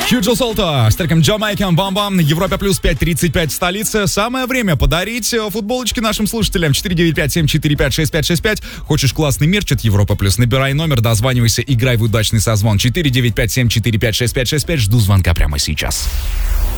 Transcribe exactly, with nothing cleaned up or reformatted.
Хьюджо Солто с треком Jamaican Бам-Бам на Европе плюс пять тридцать пять в столице. Самое время подарить футболочки нашим слушателям. четыре девять пять семь четыре пять шесть пять шесть пять. Хочешь классный мерч от Европа плюс? Набирай номер, дозванивайся, играй в удачный созвон. четыре девять пять семь четыре пять шесть пять шесть пять. Жду звонка прямо сейчас.